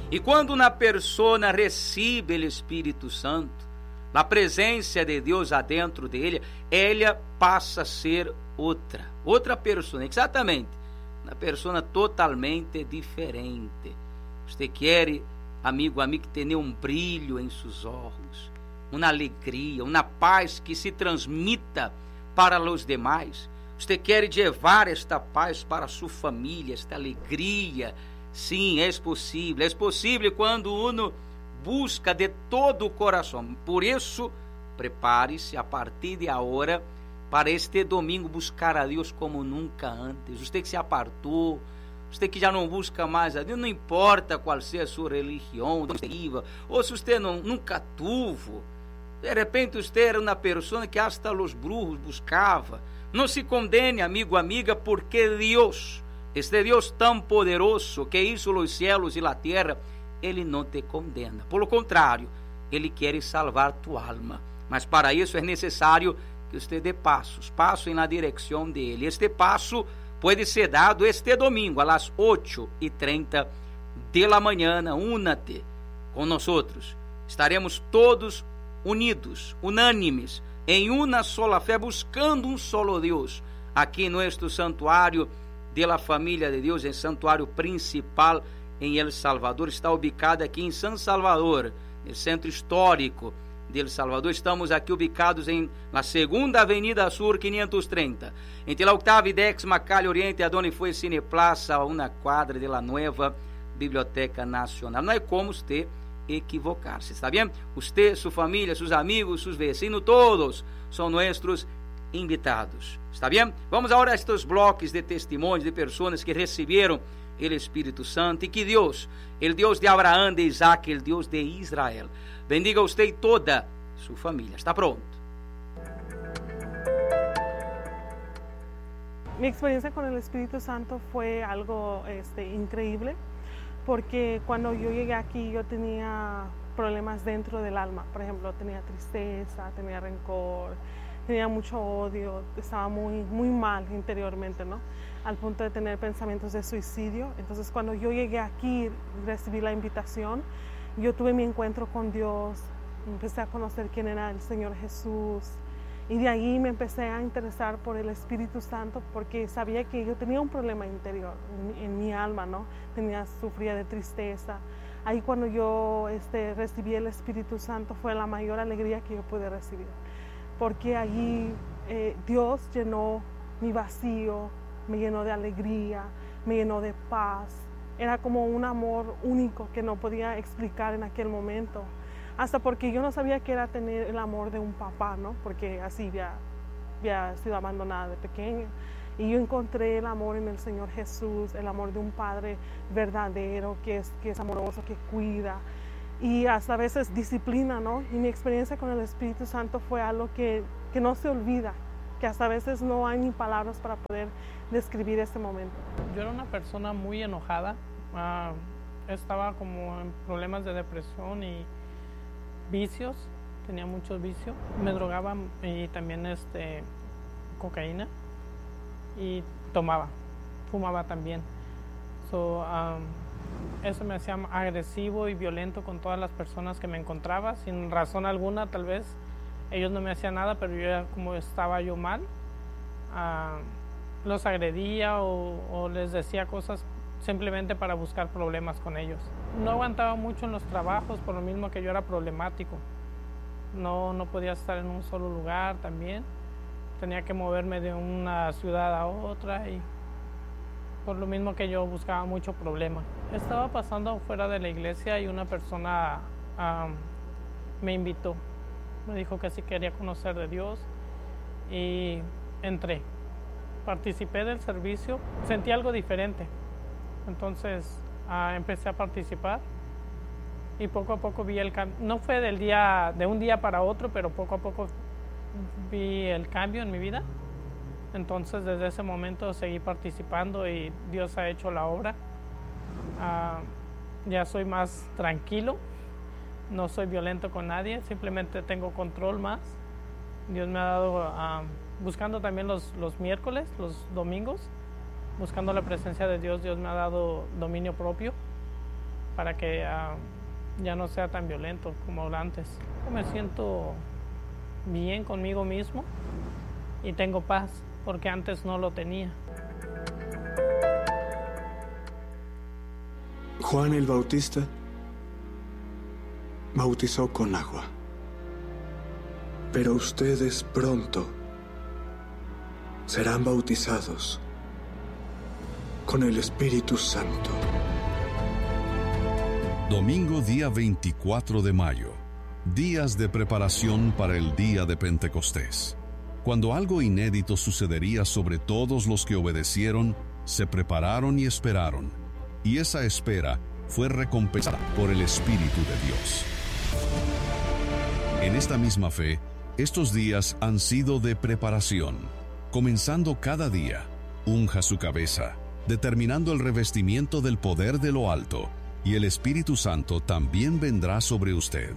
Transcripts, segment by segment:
E quando uma pessoa recebe o Espírito Santo, a presença de Deus adentro dele, ela passa a ser outra pessoa, exatamente, uma pessoa totalmente diferente. Você quer, amigo, ter um brilho em seus olhos, uma alegria, uma paz que se transmita para os demais. Você quer levar esta paz para sua família, esta alegria. Sim, é possível quando uno busca de todo o coração. Por isso, prepare-se a partir de agora para este domingo buscar a Deus como nunca antes. Você que se apartou, você que já não busca mais a Deus, não importa qual seja a sua religião, ou se você nunca tuvo. De repente você era uma pessoa que hasta os brujos buscava. Não se condene, amigo, amiga, porque Deus, este Deus tão poderoso que hizo os céus e a terra, Ele não te condena. Pelo contrário, Ele quer salvar tu alma. Mas para isso é necessário que você dê passos na direção dele. Este passo pode ser dado este domingo, às 8:30 da manhã. Únate com nós. Estaremos todos unidos, unânimes, em uma sola fé, buscando um solo Deus, aqui em nosso santuário de la família de Deus, em santuário principal em El Salvador. Está ubicado aqui em San Salvador, no centro histórico de El Salvador. Estamos aqui ubicados na segunda Avenida Sur 530, entre la Octava y Décima Calle Oriente, aonde foi Cine Plaza, a uma quadra de la nueva Biblioteca Nacional. Não é como você equivocar-se, está bem? Você, sua família, seus amigos, seus vecinos, todos são nossos invitados, está bem? Vamos agora a estes blocos de testemunhos de pessoas que receberam o Espírito Santo, e que Deus, o Deus de Abraão, de Isaac, o Deus de Israel, bendiga você e toda sua família. Está pronto? Mi experiencia con el Espíritu Santo fue algo increíble, porque cuando yo llegué aquí yo tenía problemas dentro del alma. Por ejemplo, tenía tristeza, tenía rencor, tenía mucho odio, estaba muy mal interiormente, ¿no? Al punto de tener pensamientos de suicidio. Entonces, cuando yo llegué aquí, recibí la invitación, yo tuve mi encuentro con Dios, empecé a conocer quién era el Señor Jesús, y de ahí me empecé a interesar por el Espíritu Santo, porque sabía que yo tenía un problema interior en mi alma, ¿no? Sufría de tristeza. Ahí cuando yo recibí el Espíritu Santo fue la mayor alegría que yo pude recibir, porque allí Dios llenó mi vacío, me llenó de alegría, me llenó de paz. Era como un amor único que no podía explicar en aquel momento. Hasta porque yo no sabía qué era tener el amor de un papá, ¿no? Porque así había sido abandonada de pequeña. Y yo encontré el amor en el Señor Jesús, el amor de un Padre verdadero, que es amoroso, que cuida. Y hasta a veces disciplina, ¿no? Y mi experiencia con el Espíritu Santo fue algo que no se olvida, que hasta a veces no hay ni palabras para poder describir este momento. Yo era una persona muy enojada, estaba como en problemas de depresión y vicios, tenía muchos vicios, me drogaba y también cocaína, y fumaba también. Eso me hacía agresivo y violento con todas las personas que me encontraba, sin razón alguna. Tal vez ellos no me hacían nada, pero yo, como estaba yo mal, los agredía o les decía cosas simplemente para buscar problemas con ellos. No aguantaba mucho en los trabajos, por lo mismo que yo era problemático. No podía estar en un solo lugar también. Tenía que moverme de una ciudad a otra, y por lo mismo que yo buscaba mucho problema. Estaba pasando fuera de la iglesia y una persona me invitó. Me dijo que sí quería conocer de Dios, y entré. Participé del servicio, sentí algo diferente. Entonces empecé a participar y poco a poco vi el cambio. No fue de un día para otro, pero poco a poco vi el cambio en mi vida. Entonces desde ese momento seguí participando y Dios ha hecho la obra. Ya soy más tranquilo, no soy violento con nadie, simplemente tengo control más. Dios me ha dado, buscando también los miércoles, los domingos, buscando la presencia de Dios, Dios me ha dado dominio propio, para que ya no sea tan violento como antes. Me siento bien conmigo mismo y tengo paz, porque antes no lo tenía. Juan el Bautista bautizó con agua, pero ustedes pronto serán bautizados con el Espíritu Santo. Domingo día 24 de mayo, días de preparación para el día de Pentecostés. Cuando algo inédito sucedería sobre todos los que obedecieron, se prepararon y esperaron, y esa espera fue recompensada por el Espíritu de Dios. En esta misma fe, estos días han sido de preparación. Comenzando cada día, unja su cabeza, determinando el revestimiento del poder de lo alto, y el Espíritu Santo también vendrá sobre usted.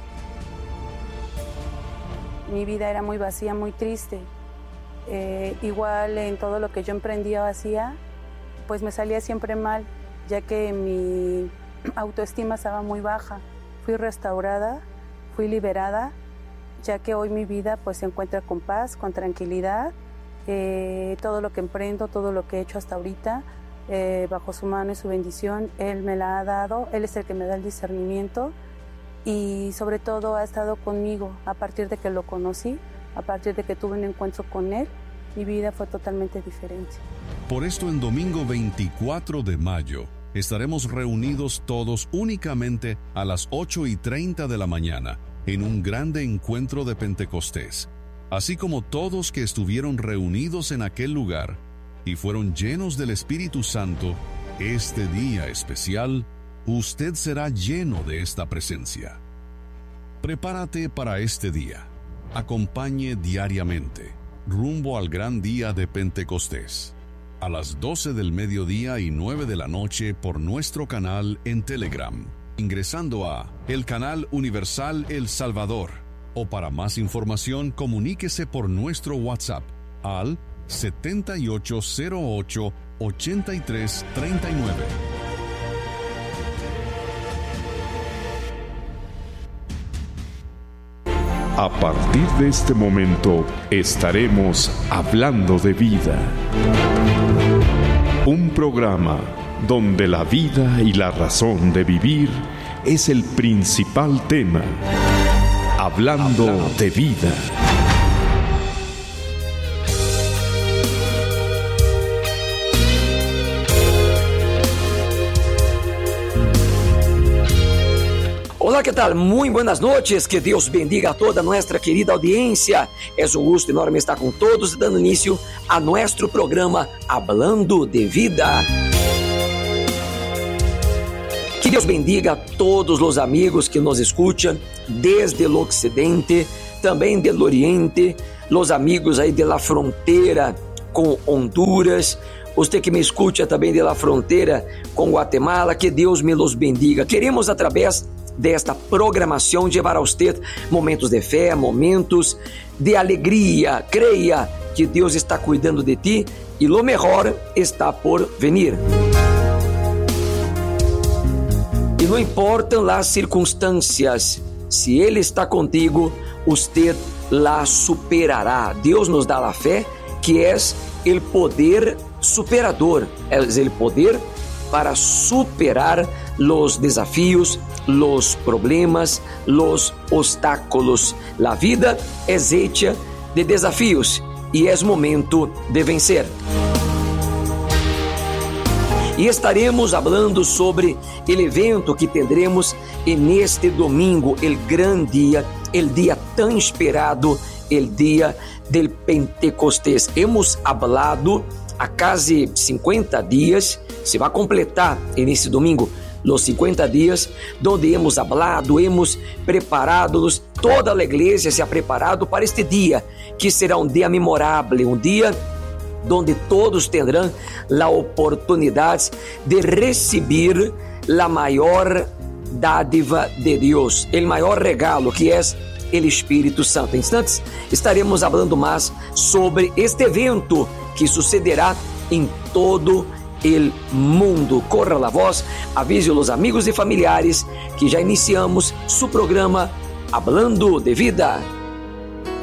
Mi vida era muy vacía, muy triste. Igual en todo lo que yo emprendía o hacía, pues me salía siempre mal, ya que mi autoestima estaba muy baja. Fui restaurada, fui liberada, ya que hoy mi vida pues se encuentra con paz, con tranquilidad. Todo lo que emprendo, todo lo que he hecho hasta ahorita, bajo su mano y su bendición, Él me la ha dado. Él es el que me da el discernimiento y sobre todo ha estado conmigo a partir de que lo conocí, a partir de que tuve un encuentro con Él. Mi vida fue totalmente diferente. Por esto en domingo 24 de mayo estaremos reunidos todos únicamente a las 8:30 de la mañana en un grande encuentro de Pentecostés. Así como todos que estuvieron reunidos en aquel lugar y fueron llenos del Espíritu Santo, este día especial, usted será lleno de esta presencia. Prepárate para este día. Acompañe diariamente, rumbo al gran día de Pentecostés, a las 12 del mediodía y 9 de la noche por nuestro canal en Telegram, ingresando a el canal Universal El Salvador. O para más información, comuníquese por nuestro WhatsApp al 7808-8339. A partir de este momento estaremos hablando de vida. Un programa donde la vida y la razón de vivir es el principal tema. Hablando de vida. Olá, que tal? Muito buenas noches, que Deus bendiga a toda nossa querida audiência. É um gosto enorme estar com todos, dando início a nosso programa Hablando de Vida. Que Deus bendiga a todos os amigos que nos escutam desde o Ocidente, também do Oriente, os amigos aí de la fronteira com Honduras, você que me escuta também de la fronteira com Guatemala, que Deus me los bendiga. Queremos, através desta programação, levar a você momentos de fé, momentos de alegria. Creia que Deus está cuidando de ti e lo melhor está por venir. E não importam as circunstâncias, se Ele está contigo, você la superará. Deus nos dá a fé, que é o poder superador, é o poder para superar os desafios, os problemas, os obstáculos. A vida é hecha de desafios e é momento de vencer. E estaremos falando sobre o evento que teremos neste domingo, o grande dia, o dia tão esperado, o dia del Pentecostés. Hemos hablado há quase 50 dias, se vai completar nesse domingo os 50 dias, onde hemos hablado, hemos preparado, toda a igreja se ha preparado para este dia, que será um dia memorável, um dia onde todos terão a oportunidade de receber a maior dádiva de Deus, o maior regalo, que é o Espírito Santo. Em instantes estaremos falando mais sobre este evento que sucederá em todo el mundo. Corra la voz, avise los amigos y familiares que ya iniciamos su programa Hablando de Vida.